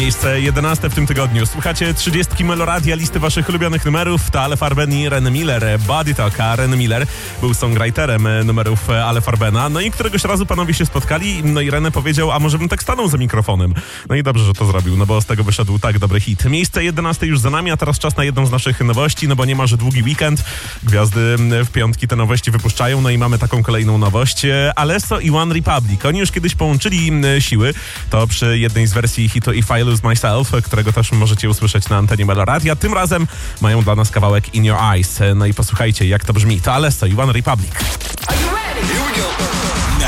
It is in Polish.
Miejsce 11 w tym tygodniu. Słuchacie 30 Meloradia, listy waszych ulubionych numerów. To Ale Farben i Ren Miller. Body Talk, a Ren Miller był songwriterem numerów Ale Farbena. No i któregoś razu panowie się spotkali, no i Ren powiedział, a może bym tak stanął za mikrofonem. No i dobrze, że to zrobił, no bo z tego wyszedł tak dobry hit. Miejsce 11 już za nami, a teraz czas na jedną z naszych nowości, no bo nie ma, że długi weekend. Gwiazdy w piątki te nowości wypuszczają, no i mamy taką kolejną nowość. Alesso i One Republic. Oni już kiedyś połączyli siły. To przy jednej z wersji hitu If I Lose Myself, którego też możecie usłyszeć na antenie Meloradia. Tym razem mają dla nas kawałek In Your Eyes. No i posłuchajcie, jak to brzmi. To Alesso i One Republic. Are you ready? Here we go.